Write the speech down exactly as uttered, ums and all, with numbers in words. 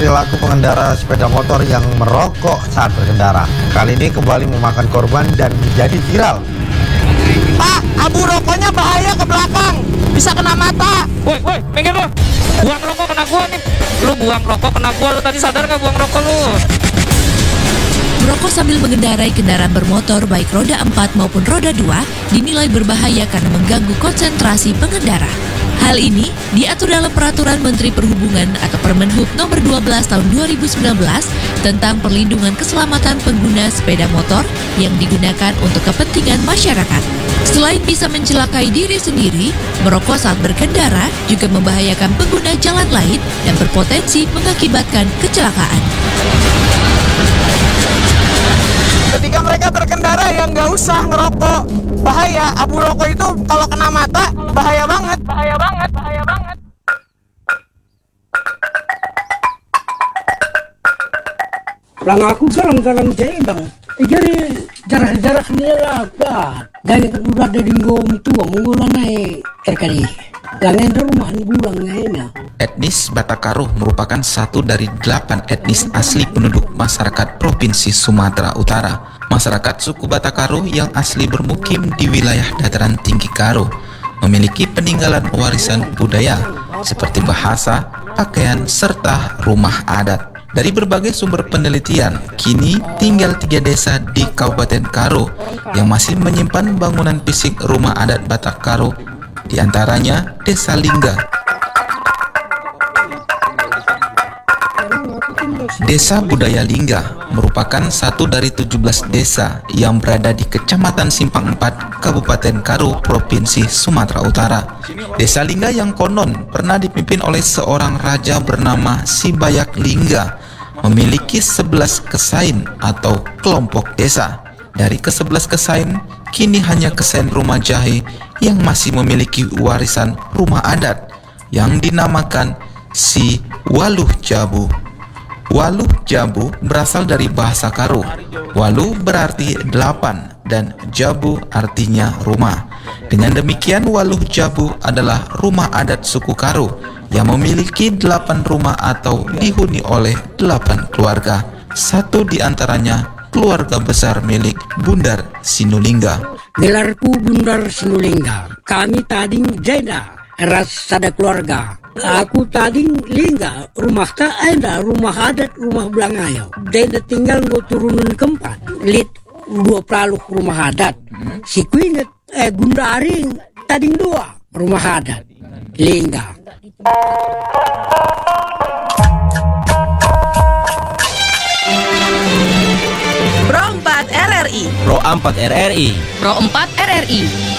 perilaku pengendara sepeda motor yang merokok saat berkendara. Kali ini kembali memakan korban dan menjadi viral. Pak, abu rokoknya bahaya ke belakang, bisa kena mata. Woi, woi, minggir lo. Buang rokok kena gua nih. Lu buang rokok kena gua, lu tadi sadar gak buang rokok lu? Merokok sambil mengendarai kendaraan bermotor baik roda empat maupun roda dua dinilai berbahaya karena mengganggu konsentrasi pengendara. Hal ini diatur dalam Peraturan Menteri Perhubungan atau Permenhub nomor dua belas tahun dua ribu sembilan belas tentang perlindungan keselamatan pengguna sepeda motor yang digunakan untuk kepentingan masyarakat. Selain bisa mencelakai diri sendiri, merokok saat berkendara juga membahayakan pengguna jalan lain dan berpotensi mengakibatkan kecelakaan. Ketika mereka berkendara ya nggak usah ngerokok, bahaya. Abu rokok itu kalau kena mata bahaya banget, bahaya banget, bahaya banget. Lang aku garang-garang saya bang, jadi jarak-jarak nila apa? Ganyan ka udah dari ngom tua menggulan naik terkali. Ganyan rumah bulang na. Etnis Batakaruh merupakan satu dari delapan etnis asli penduduk masyarakat Provinsi Sumatera Utara. Masyarakat suku Batakaruh yang asli bermukim di wilayah dataran tinggi Karo memiliki peninggalan warisan budaya seperti bahasa, pakaian, serta rumah adat. Dari berbagai sumber penelitian, kini tinggal tiga desa di Kabupaten Karo yang masih menyimpan bangunan fisik rumah adat Batak Karo, di antaranya Desa Lingga. Desa Budaya Lingga merupakan satu dari tujuh belas desa yang berada di Kecamatan Simpang empat, Kabupaten Karo, Provinsi Sumatera Utara. Desa Lingga yang konon pernah dipimpin oleh seorang raja bernama Sibayak Lingga memiliki sebelas kesain atau kelompok desa. Dari kesebelas kesain, kini hanya kesain Rumah Jahe yang masih memiliki warisan rumah adat yang dinamakan Si Waluh Jabu. Waluh Jabu berasal dari bahasa Karo. Waluh berarti delapan dan Jabu artinya rumah. Dengan demikian, Waluh Jabu adalah rumah adat suku Karo yang memiliki delapan rumah atau dihuni oleh delapan keluarga. Satu di antaranya keluarga besar milik Bundar Sinulingga. Gelarku Bundar Sinulingga. Kami tading jeda ras sada keluarga. Aku tading lingga rumah tak ada rumah adat rumah belangayo. Jeda tinggal gue turunan keempat. Lit dua peluk rumah adat. Si kuinget eh Bundaring tading dua rumah adat lingga. Pro empat R R I Pro empat R R I Pro empat R R I